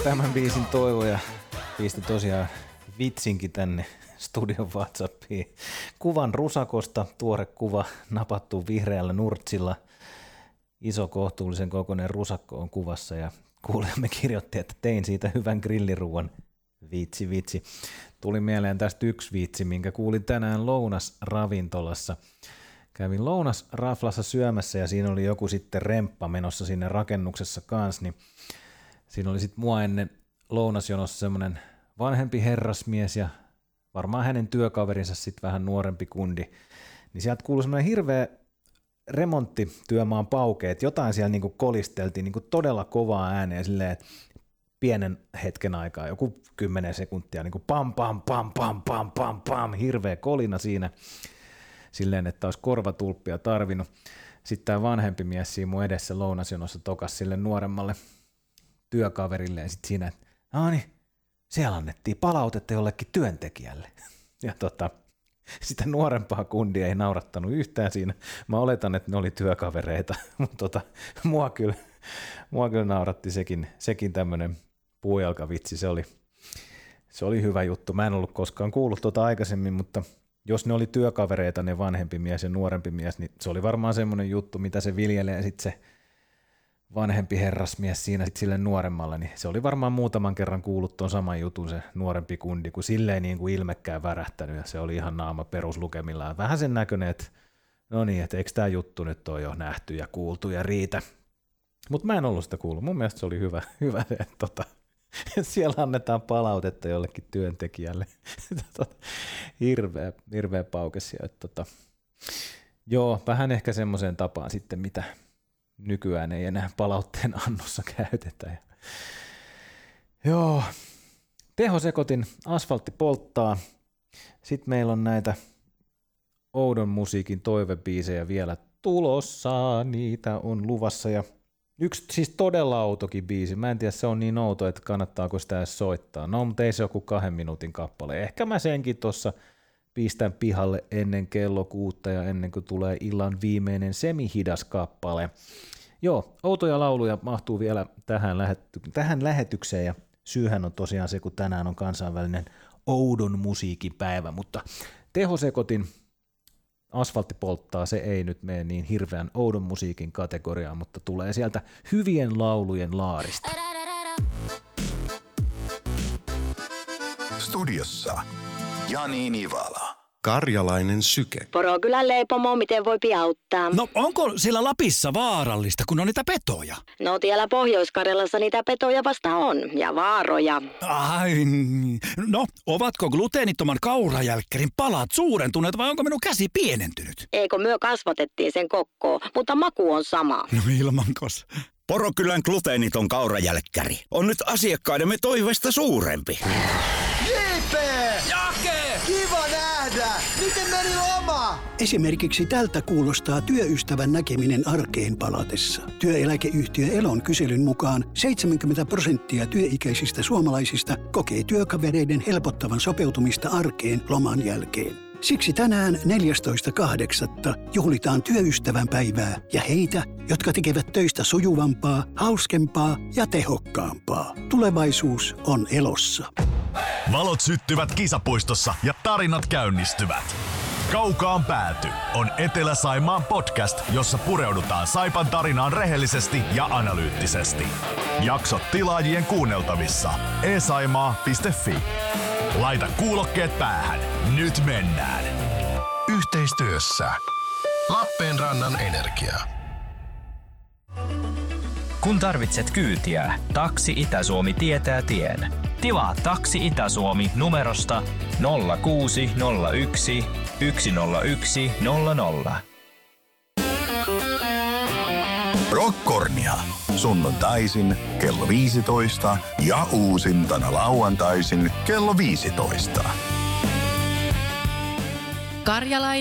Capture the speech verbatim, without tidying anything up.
tämän biisin toivoja pisti tosiaan vitsinkin tänne studion WhatsAppiin. Kuvan rusakosta, tuore kuva napattu vihreällä nurtsilla. Iso kohtuullisen kokoinen rusakko on kuvassa ja kuulijamme kirjoitti, että tein siitä hyvän grilliruuan. Vitsi, vitsi. Tuli mieleen tästä yksi vitsi, minkä kuulin tänään lounasravintolassa. Kävin lounasraflassa syömässä ja siinä oli joku sitten remppa menossa sinne rakennuksessa kanssa, niin siinä oli sitten mua ennen lounasjonossa semmoinen vanhempi herrasmies ja varmaan hänen työkaverinsa sitten vähän nuorempi kundi. Niin sieltä kuului semmoinen hirveä remonttityömaan paukeet, jotain siellä niinku kolisteltiin niinku todella kovaa ääneen silleen, että pienen hetken aikaa, joku kymmenen sekuntia, niinku pam pam pam pam pam pam pam, hirveä kolina siinä, silleen, että olisi korvatulppia tarvinnut. Sitten tämä vanhempi mies siinä mun edessä lounasjonossa tokas sille nuoremmalle työkaverille ja sitten siinä, että no niin, siellä annettiin palautetta jollekin työntekijälle. Ja tota, sitä nuorempaa kundia ei naurattanut yhtään siinä. Mä oletan, että ne oli työkavereita, mutta tota, mua, kyllä, mua kyllä nauratti sekin, sekin tämmöinen puujalkavitsi. Se oli, se oli hyvä juttu. Mä en ollut koskaan kuullut tuota aikaisemmin, mutta jos ne oli työkavereita, ne vanhempi mies ja nuorempi mies, niin se oli varmaan semmoinen juttu, mitä se viljelee sitten se vanhempi herrasmies siinä sit sille nuoremmalle, niin se oli varmaan muutaman kerran kuullut tuon saman jutun se nuorempi kundi, kun silleen niin kuin ilmekkään värähtänyt ja se oli ihan naama peruslukemillaan. Vähän sen näköinen, että no niin, että eikö tämä juttu nyt ole jo nähty ja kuultu ja riitä. Mutta mä en ollut sitä kuullut. Mun mielestä se oli hyvä, hyvä että tota, siellä annetaan palautetta jollekin työntekijälle. hirveä, hirveä paukes. Tota, joo, vähän ehkä semmoiseen tapaan sitten, mitä nykyään ei enää palautteen annossa käytetä. Joo, tehosekotin asfaltti polttaa. Sitten meillä on näitä oudon musiikin toivebiisejä vielä tulossa, niitä on luvassa. Ja yksi siis todella outokin biisi, mä en tiedä, se on niin outo, että kannattaako sitä edes soittaa. No, mutta ei se ole kuin kahden minuutin kappale. Ehkä mä senkin tuossa pistän pihalle ennen kello kuutta ja ennen kuin tulee illan viimeinen semihidas kappale. Joo, outoja lauluja mahtuu vielä tähän, lähety- tähän lähetykseen ja syyhän on tosiaan se, kun tänään on kansainvälinen oudon musiikin päivä, mutta tehosekotin asfaltti polttaa, se ei nyt mene niin hirveän oudon musiikin kategoriaan, mutta tulee sieltä hyvien laulujen laarista. Studiossa Jani Nivala. Karjalainen syke. Porokylän leipomo, miten voi auttaa? No onko siellä Lapissa vaarallista, kun on niitä petoja? No siellä Pohjois-Karjalassa niitä petoja vasta on, ja vaaroja. Ai, no ovatko gluteenittoman kaurajälkkärin palat suurentuneet vai onko minun käsi pienentynyt? Eikö myö kasvatettiin sen kokkoon, mutta maku on sama. No ilmankos. Porokylän gluteeniton kaurajälkkäri on nyt asiakkaidemme toiveesta suurempi. J P! Jake! Kiva nähdä! Miten meni loma? Esimerkiksi tältä kuulostaa työystävän näkeminen arkeen palatessa. Työeläkeyhtiö Elon kyselyn mukaan seitsemänkymmentä prosenttia työikäisistä suomalaisista kokee työkavereiden helpottavan sopeutumista arkeen loman jälkeen. Siksi tänään neljästoista kahdeksatta juhlitaan työystävän päivää ja heitä, jotka tekevät töistä sujuvampaa, hauskempaa ja tehokkaampaa. Tulevaisuus on Elossa. Valot syttyvät kisapuistossa ja tarinat käynnistyvät. Kaukaan pääty on Etelä-Saimaan podcast, jossa pureudutaan Saipan tarinaan rehellisesti ja analyyttisesti. Jaksot tilaajien kuunneltavissa. e saimaa piste fi. Laita kuulokkeet päähän. Nyt mennään. Yhteistyössä Lappeenrannan Energia. Kun tarvitset kyytiä, Taksi Itä-Suomi tietää tien. Tilaa Taksi Itä-Suomi numerosta nolla kuusi nolla yksi yksi nolla yksi nolla nolla. Rockornia. Sunnuntaisin kello viisitoista ja uusintana lauantaisin kello viisitoista. Karjalainen